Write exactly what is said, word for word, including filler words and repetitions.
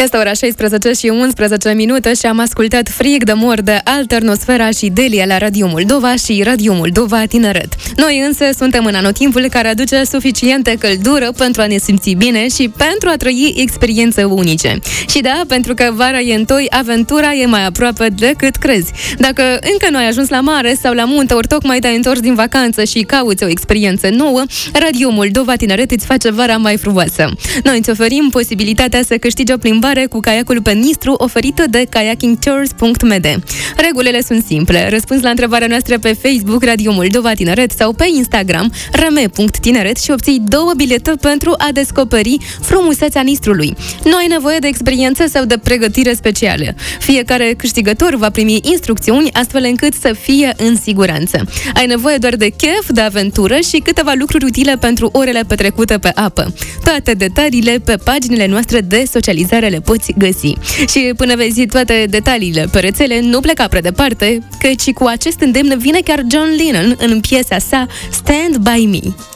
Este ora șaisprezece și unsprezece minute și am ascultat Frig de Mor de Alternosfera și Delia la Radio Moldova și Radio Moldova Tineret. Noi însă suntem în anotimpul care aduce suficientă căldură pentru a ne simți bine și pentru a trăi experiențe unice. Și da, pentru că vara e întoi, aventura e mai aproape decât crezi. Dacă încă nu ai ajuns la mare sau la munte, ori tocmai te-ai întors din vacanță și cauți o experiență nouă, Radio Moldova Tineret îți face vara mai frumoasă. Noi îți oferim posibilitatea să câștigi o plimbare cu caiacul pe Nistru oferită de kayaking tours punct m d. Regulile sunt simple. Răspunzi la întrebarea noastră pe Facebook Radio Moldova Tineret sau pe Instagram rame punct tineret și obții două bilete pentru a descoperi frumusețea Nistrului. Nu ai nevoie de experiență sau de pregătire specială. Fiecare câștigător va primi instrucțiuni astfel încât să fie în siguranță. Ai nevoie doar de chef, de aventură și câteva lucruri utile pentru orele petrecute pe apă. Toate detaliile pe paginile noastre de socializare le poți găsi. Și până vezi toate detaliile pe rețele, nu pleca prea departe, căci cu acest îndemn vine chiar John Lennon în piesa sa Stand By Me.